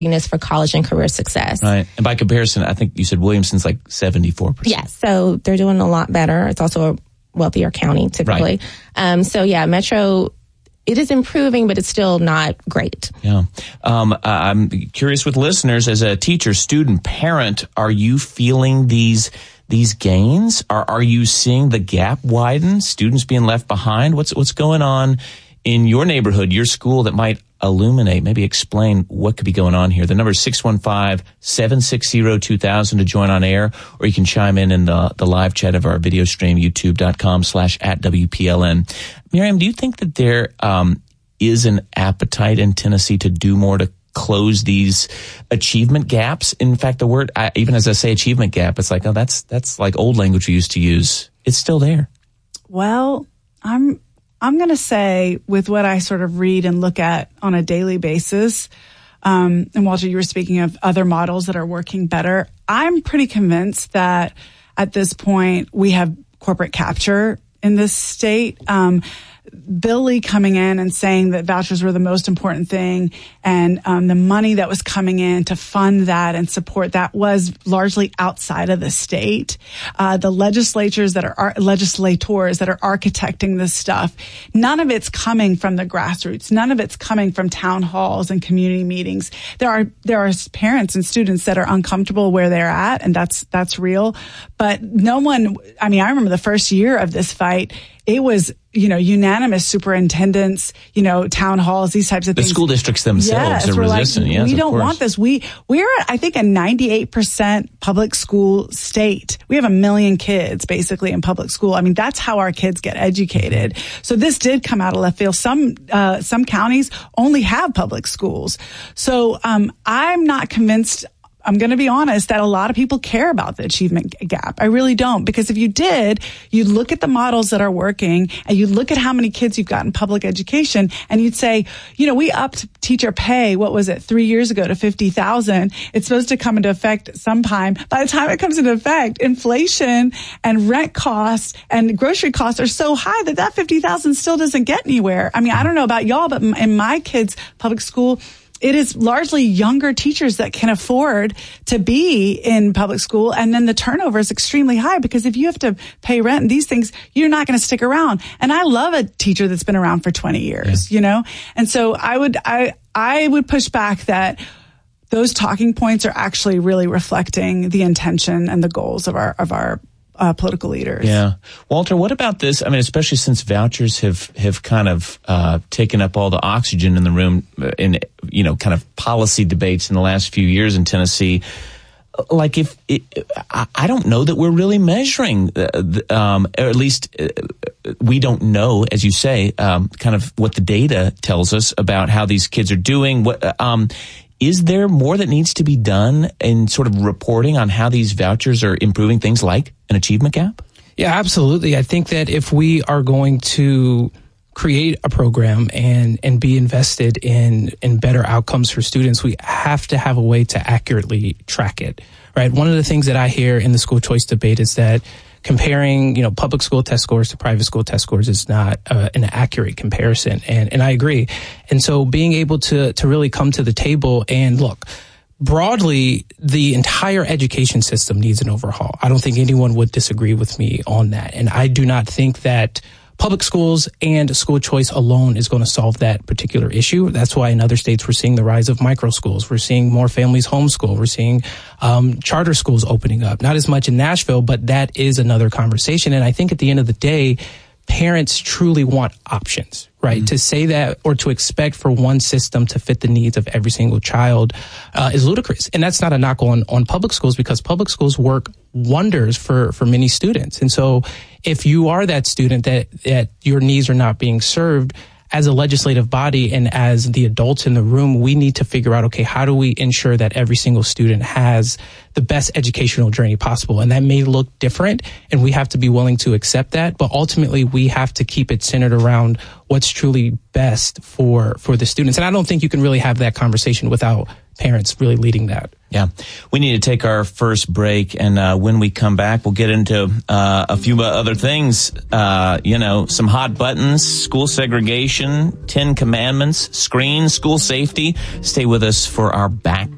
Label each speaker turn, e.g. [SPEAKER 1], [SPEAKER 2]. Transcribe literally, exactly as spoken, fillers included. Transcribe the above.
[SPEAKER 1] for college and career success.
[SPEAKER 2] Right. And by comparison, I think you said Williamson's like seventy-four percent.
[SPEAKER 1] Yeah. So they're doing a lot better. It's also a wealthier county typically.
[SPEAKER 2] Right.
[SPEAKER 1] Um, so yeah, Metro, it is improving, but it's still not great.
[SPEAKER 2] Yeah. Um, I'm curious with listeners, as a teacher, student, parent, are you feeling these these gains? Are are you seeing the gap widen, students being left behind? What's what's going on in your neighborhood, your school, that might illuminate, maybe explain what could be going on here? The number is six one five, seven six zero, two thousand to join on air, or you can chime in in the, the live chat of our video stream, youtube.com slash at WPLN. Miriam, do you think that there um, is an appetite in Tennessee to do more to close these achievement gaps? In fact, the word, I, even as I say achievement gap, it's like, oh, that's that's like old language we used to use. It's still there.
[SPEAKER 3] Well, I'm I'm going to say, with what I sort of read and look at on a daily basis, um, and Walter, you were speaking of other models that are working better. I'm pretty convinced that at this point we have corporate capture in this state. Um, Bill Lee coming in and saying that vouchers were the most important thing, and um, the money that was coming in to fund that and support that was largely outside of the state. Uh, the legislatures that are legislators that are architecting this stuff, none of it's coming from the grassroots. None of it's coming from town halls and community meetings. There are there are parents and students that are uncomfortable where they're at, and that's that's real. But no one. I mean, I remember the first year of this fight. It was, you know, unanimous superintendents, you know, town halls, these types of
[SPEAKER 2] the
[SPEAKER 3] things.
[SPEAKER 2] The school districts themselves
[SPEAKER 3] yes,
[SPEAKER 2] are resistant.
[SPEAKER 3] Like,
[SPEAKER 2] yes,
[SPEAKER 3] we don't
[SPEAKER 2] course.
[SPEAKER 3] want this. We, we're, I think, a ninety-eight percent public school state. We have a million kids basically in public school. I mean, that's how our kids get educated. So this did come out of left field. Some, uh, some counties only have public schools. So, um, I'm not convinced, I'm going to be honest, that a lot of people care about the achievement gap. I really don't. Because if you did, you'd look at the models that are working and you'd look at how many kids you've got in public education and you'd say, you know, we upped teacher pay, what was it, three years ago to fifty thousand. It's supposed to come into effect sometime. By the time it comes into effect, inflation and rent costs and grocery costs are so high that that fifty thousand still doesn't get anywhere. I mean, I don't know about y'all, but in my kids' public school, it is largely younger teachers that can afford to be in public school. And then the turnover is extremely high because if you have to pay rent and these things, you're not going to stick around. And I love a teacher that's been around for twenty years, yeah. you know? And so I would, I, I would push back that those talking points are actually really reflecting the intention and the goals of our, of our Uh, political leaders.
[SPEAKER 2] Yeah. Walter, what about this? I mean, especially since vouchers have, have kind of uh, taken up all the oxygen in the room in, you know, kind of policy debates in the last few years in Tennessee. Like if, it, I, I don't know that we're really measuring, uh, um, or at least uh, we don't know, as you say, um, kind of what the data tells us about how these kids are doing. What, um, Is there more that needs to be done in sort of reporting on how these vouchers are improving things like an achievement gap?
[SPEAKER 4] Yeah, absolutely. I think that if we are going to create a program and, and be invested in, in better outcomes for students, we have to have a way to accurately track it, right? One of the things that I hear in the school choice debate is that comparing, you know, public school test scores to private school test scores is not uh, an accurate comparison. And, and I agree. And so being able to, to really come to the table and look, broadly, the entire education system needs an overhaul. I don't think anyone would disagree with me on that. And I do not think that public schools and school choice alone is going to solve that particular issue. That's why in other states we're seeing the rise of micro schools. We're seeing more families homeschool. We're seeing um, charter schools opening up. Not as much in Nashville, but that is another conversation. And I think at the end of the day, parents truly want options, right? Mm-hmm. To say that or to expect for one system to fit the needs of every single child uh, is ludicrous. And that's not a knock on, on public schools because public schools work wonders for, for many students. And so if you are that student that, that your needs are not being served, as a legislative body and as the adults in the room, we need to figure out, okay, how do we ensure that every single student has the best educational journey possible? And that may look different, and we have to be willing to accept that. But ultimately, we have to keep it centered around what's truly best for, for the students. And I don't think you can really have that conversation without parents really leading that.
[SPEAKER 2] Yeah. We need to take our first break. And uh, when we come back, we'll get into uh, a few other things. Uh, you know, some hot buttons, school segregation, Ten Commandments, screens, school safety. Stay with us for our back